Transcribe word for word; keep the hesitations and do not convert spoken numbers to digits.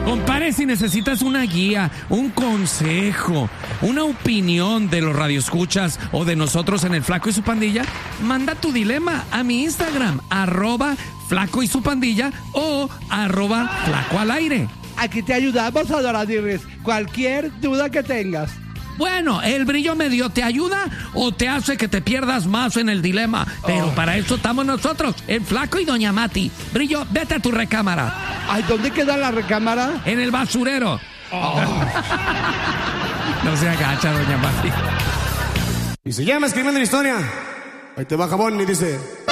Compare, si necesitas una guía, un consejo, una opinión de los radioescuchas o de nosotros en el Flaco y su Pandilla, manda tu dilema a mi Instagram, arroba Flaco y su Pandilla o arroba Flaco al aire. Aquí te ayudamos, Adora Dirris. Cualquier duda que tengas. Bueno, el brillo medio te ayuda o te hace que te pierdas más en el dilema. Pero Oh. para eso estamos nosotros, el Flaco y Doña Mati. Brillo, vete a tu recámara. Ay, ¿dónde queda la recámara? En el basurero. Oh. No se agacha, Doña Mati. Y se llama Escribiendo la Historia. Ahí te va jabón y dice...